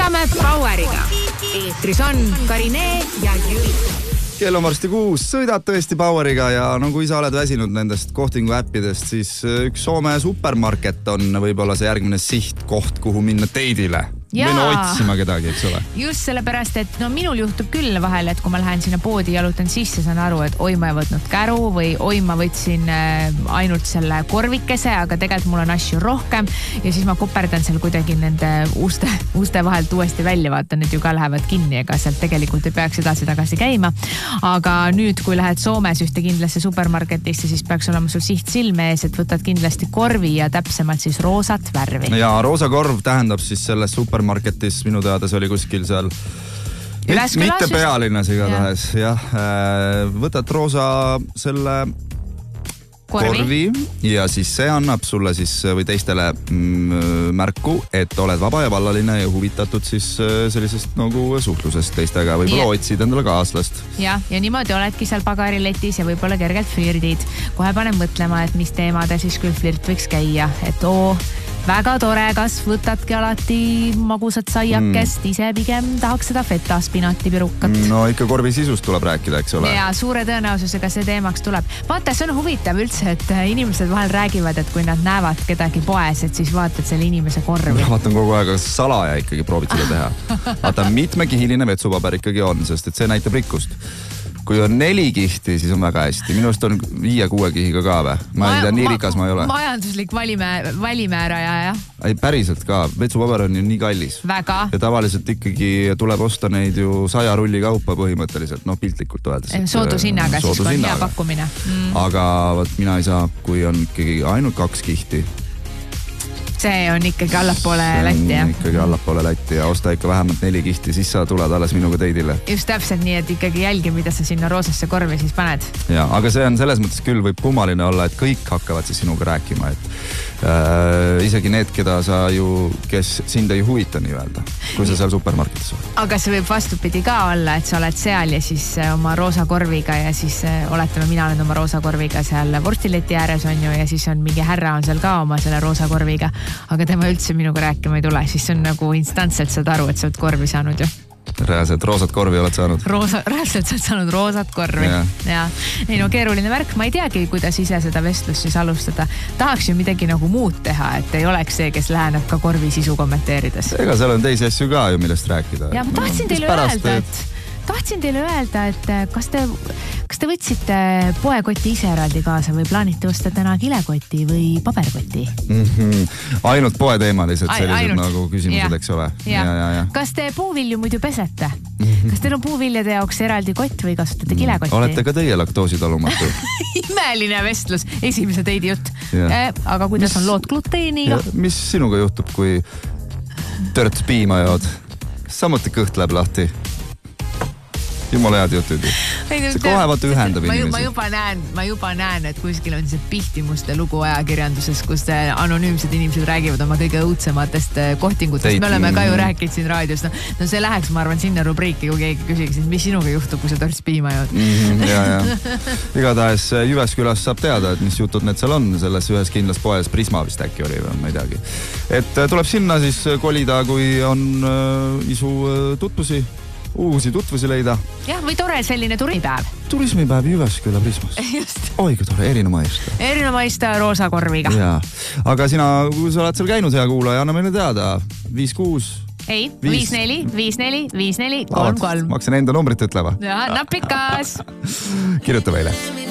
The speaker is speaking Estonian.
sõidame Poweriga. Eetris on Karine ja Jüri. Kell on varsti 6, sõidad tõesti Poweriga ja no kui sa oled väsinud nendest kohtingu äppidest, siis üks Soome supermarket on võib-olla see järgmine sihtkoht, kuhu minna teidile. Või otsima kedagi, eks ole. Just sellepärast, et no minul juhtub küll vahel, et kui ma lähen sinna poodi ja jalutan sisse, saan aru, et oi, ma ei võtnud käru või oi, ma võtsin ainult selle korvikese, aga tegelikult mul on asju rohkem ja siis ma koperdan seal kuidagi nende uste vahelt uuesti välja, vaatan, et ju ka lähevad kinni, ega sealt tegelikult ei peaks edasi-tagasi käima. Aga nüüd, kui lähed Soomes ühte kindlasse supermarketisse, siis peaks olema sul siht silme ees, et võtad kindlasti korvi ja täpsemalt siis roosat värvi. Ja roosa korv tähendab siis selles supermarketis, minu teada see oli kuskil seal mitte pealinnas igatahes, jah. Võtad roosa selle korvi ja siis see annab sulle siis või teistele märku, et oled vaba ja vallaline ja huvitatud siis sellisest nagu suhtlusest teistega. Võib-olla otsid endale kaaslast. Ja niimoodi oledki seal pagariletis ja võib-olla kergelt flirdid. Kohe panen mõtlema, et mis teemade siis küll flirt võiks käia. Et väga tore, kas võtadki alati magusat saiakest, ise pigem tahaks seda feta spinati pirukat. No ikka korvi sisust tuleb rääkida, eks ole. Ja suure tõenäosusega see teemaks tuleb. Vaata, see on huvitav üldse, et inimesed vahel räägivad, et kui nad näevad kedagi poes, et siis vaatad selle inimese korvi. Vaatan kogu aeg, salaja ikkagi proovid seda teha. Vaata, mitmekihiline vetsupaber ikkagi on, sest et see näitab rikkust. Kui on 4 kihti, siis on väga hästi. Minust on 5-6 kihiga ka või? Ma ei tea, nii rikas ma ei ole. Majanduslik valimääraja, jah. Ei, päriselt ka. Vetsupaber on ju nii kallis. Väga. Ja tavaliselt ikkagi tuleb osta neid ju 100 rulli kaupa põhimõtteliselt. No piltlikult öeldes. Soodushinnaga, siis kui on hea pakkumine. Aga mina ei saa, kui on ikkagi ainult 2 kihti. See on ikkagi allapoole Lätti, jah? Ikkagi allapoole Lätti ja osta ikka vähemalt 4 kihti, siis sa tuled alles minuga teidile. Just täpselt nii, et ikkagi jälgi, mida sa sinna roosasse korvi siis paned. Ja, aga see on selles mõttes küll võib kummaline olla, et kõik hakkavad siis sinuga rääkima, et isegi need, kes sind ei huvita nii öelda, kui sa seal supermarketis oled. Aga see võib vastupidi ka olla, et sa oled seal ja siis oma roosa korviga ja siis oletame, mina olen oma roosa korviga seal vorstileti ääres on ju ja siis on mingi härra on seal ka oma selle roosa korviga. Aga tema üldse minuga rääkima ei tule, siis on nagu instantselt saad aru, et sa oled korvi saanud ju. Reaalselt roosat korvi oled saanud. Reaalselt sa oled saanud roosat korvi. Ja. Ei no keeruline värk, ma ei teagi, kuidas ise seda vestlust siis alustada. Tahaks ju midagi nagu muud teha, et ei oleks see, kes läheneb ka korvi sisu kommenteerides. Ega seal on teisi asju ka ju, millest rääkida. Ja ma tahtsin teile öelda, et kas te võtsite poekoti ise eraldi kaasa või plaanite osta täna kilekoti või paberkoti? Ainult poeteemalised sellised nagu küsimused, eks ole. Ja. Kas te puuvilju muidu pesete? Kas teil on puuviljade jaoks eraldi kott või kasutate kilekotti? Olete ka teie laktoositalumatu? Imeline vestlus, esimese teidi jutt. Aga kuidas on lood gluteeniga? Mis sinuga juhtub, kui törts piima jood? Samuti kõht läheb lahti. Jumala head jutud. See kohe vaata ühendab inimesi. Ma juba näen, et kuskil on see Pihtimuste lugu ajakirjanduses, kus anonüümsed inimesed räägivad oma kõige õudsematest kohtingutest. Me oleme ka ju rääkinud siin raadios. No see läheks, ma arvan, sinna rubriiki, kui keegi küsiks, mis sinuga juhtub, kui sa törts piima jood. Ja. Igatahes Jyväskyläs saab teada, et mis jutud need seal on selles ühes kindlas poes. Prisma vist äkki oli või ma ei teagi. Et tuleb sinna siis kolida, kui on isu tutvusi. Uusi tutvusi leida. Jah, või tore selline turismipäev. Turismipäev Jyväskylä Prismas. Just. Oi, kui tore, Erina Maista. Erina Maista roosa korviga. Ja. Aga sina, kui sa oled seal käinud hea kuulaja, anna meile teada. 5-6. Ei, 5-4, 5-4, 5-4, 3-3. Ma hakkasin enda numbrit ütlema. Ja, napikas. Kirjuta meile.